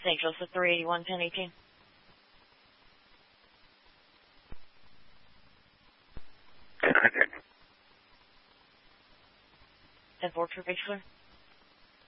St. Joseph 381 1018. Okay. 10-4, True Picture.